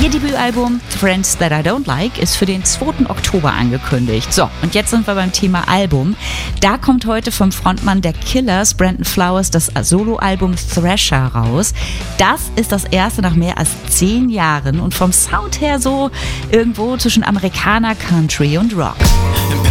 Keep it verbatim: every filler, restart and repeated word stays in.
Ihr Debütalbum Friends That I Don't Like ist für den zweiten Oktober angekündigt. So, und jetzt sind wir beim Thema Album. Da kommt heute vom Frontmann der Killers, Brandon Flowers, das Soloalbum Thrasher raus. Das ist das erste nach mehr als zehn Jahren und vom Sound her so irgendwo zwischen Amerikaner, Country und Rock.